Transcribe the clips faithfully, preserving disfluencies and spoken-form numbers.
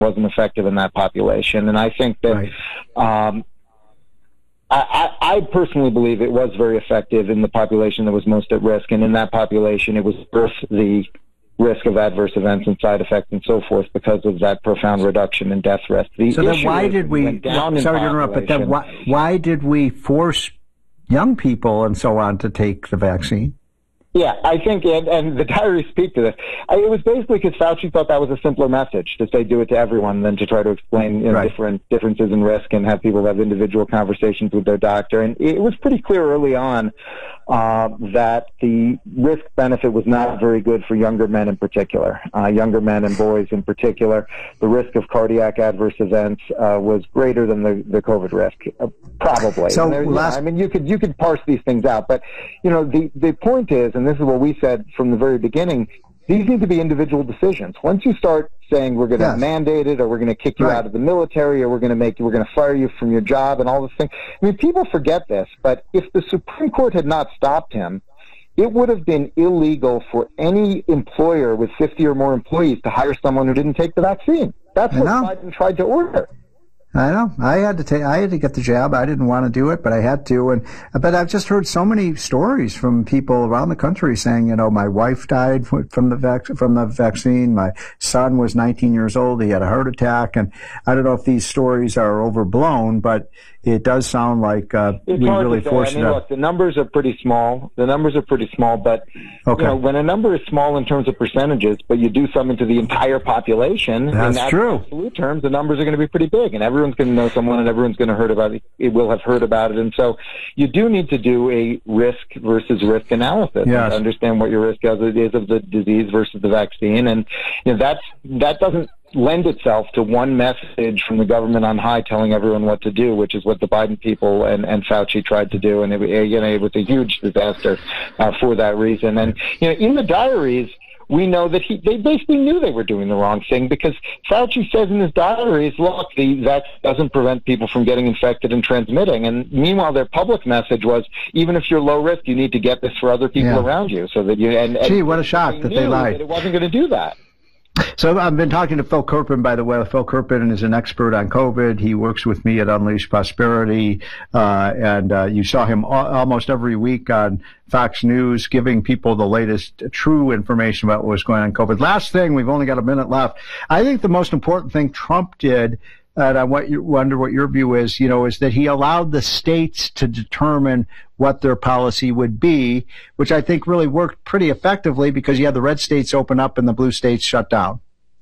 wasn't effective in that population. And I think that right. um, I, I, I personally believe it was very effective in the population that was most at risk. And in that population, it was worth the risk of adverse events and side effects and so forth because of that profound reduction in death risk. The so then why did we, well, sorry to interrupt, but then why, why did we force young people and so on to take the vaccine? Yeah, I think, and, and the diaries speak to this. I, it was basically because Fauci thought that was a simpler message to say do it to everyone than to try to explain you know, right. different differences in risk and have people have individual conversations with their doctor. And it was pretty clear early on uh, that the risk benefit was not very good for younger men in particular, uh, younger men and boys in particular. The risk of cardiac adverse events uh, was greater than the, the COVID risk, uh, probably. So there, last... yeah, I mean, you could you could parse these things out, but you know, the the point is. And this is what we said from the very beginning, these need to be individual decisions. Once you start saying we're going to yes. mandate it or we're going to kick you right. out of the military or we're going to make you, we're going to fire you from your job and all this thing. I mean, people forget this, but if the Supreme Court had not stopped him, it would have been illegal for any employer with fifty or more employees to hire someone who didn't take the vaccine. That's what Biden tried to order. I know. I had to take. I had to get the jab. I didn't want to do it, but I had to. And but I've just heard so many stories from people around the country saying, you know, my wife died from the vac- from the vaccine. My son was nineteen years old. He had a heart attack. And I don't know if these stories are overblown, but it does sound like uh, we really forced it. I mean, look, the numbers are pretty small. The numbers are pretty small, but okay. you know, when a number is small in terms of percentages, but you do something to the entire population, that's in true. absolute terms, the numbers are going to be pretty big, and everyone's going to know someone, and everyone's going to heard about it. It will have heard about it, and so you do need to do a risk versus risk analysis yes. and understand what your risk is of the disease versus the vaccine, and you know, that's that doesn't lend itself to one message from the government on high telling everyone what to do, which is what the Biden people and, and Fauci tried to do. And it, you know, it was a huge disaster uh, for that reason. And, you know, in the diaries, we know that he, they basically knew they were doing the wrong thing because Fauci says in his diaries, look, the vaccine doesn't prevent people from getting infected and transmitting. And meanwhile, their public message was, even if you're low risk, you need to get this for other people yeah. around you. So that you, and, Gee, and what a shock they that they lied. That it wasn't going to do that. So I've been talking to Phil Kerpen, by the way. Phil Kerpen is an expert on COVID. He works with me at Unleash Prosperity, uh, and uh, you saw him al- almost every week on Fox News giving people the latest true information about what was going on in COVID. Last thing, we've only got a minute left. I think the most important thing Trump did, and I want you, wonder what your view is, you know, is that he allowed the states to determine what their policy would be, which I think really worked pretty effectively because you had the red states open up and the blue states shut down.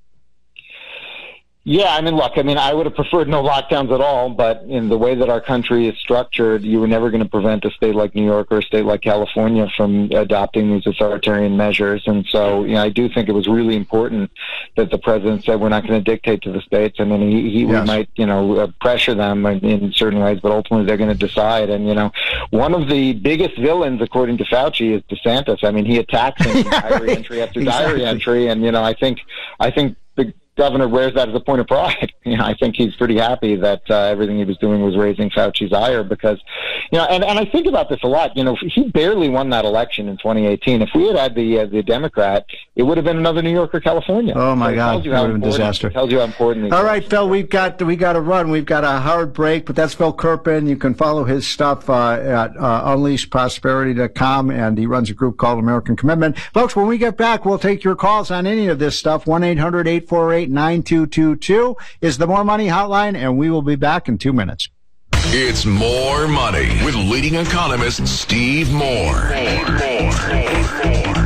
Yeah, I mean, look, I mean, I would have preferred no lockdowns at all, but in the way that our country is structured, you were never going to prevent a state like New York or a state like California from adopting these authoritarian measures. And so, you know, I do think it was really important that the president said we're not going to dictate to the states. I mean, he, he yes. we might, you know, uh, pressure them in, in certain ways, but ultimately they're going to decide. And, you know, one of the biggest villains, according to Fauci, is DeSantis. I mean, he attacks him yeah, diary right. entry after exactly. diary entry. And, you know, I think, I think the governor wears that as a point of pride. You know, I think he's pretty happy that uh, everything he was doing was raising Fauci's ire because, you know, and, and I think about this a lot. You know, he barely won that election in twenty eighteen. If we had had the uh, the Democrat, it would have been another New York or California. Oh my so God, it would have been a disaster. It tells you how important. All right, Phil, we've got we got to run. We've got a hard break, but that's Phil Kerpen. You can follow his stuff uh, at uh, unleash prosperity dot com, and he runs a group called American Commitment. Folks, when we get back, we'll take your calls on any of this stuff. one eight hundred eight four eight nine two two two is the More Money hotline, and we will be back in two minutes. It's More Money with leading economist Steve Moore. More, more, more.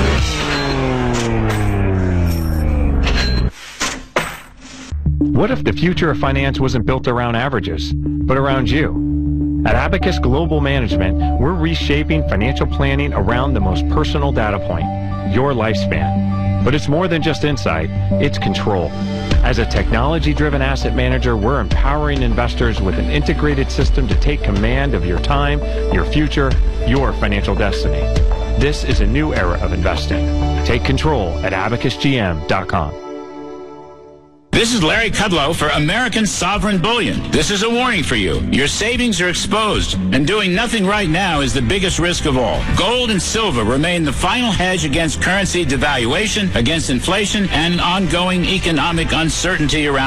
What if the future of finance wasn't built around averages, but around you? At Abacus Global Management, we're reshaping financial planning around the most personal data point, your lifespan. But it's more than just insight, it's control. As a technology-driven asset manager, we're empowering investors with an integrated system to take command of your time, your future, your financial destiny. This is a new era of investing. Take control at abacus g m dot com. This is Larry Kudlow for American Sovereign Bullion. This is a warning for you. Your savings are exposed, and doing nothing right now is the biggest risk of all. Gold and silver remain the final hedge against currency devaluation, against inflation, and ongoing economic uncertainty around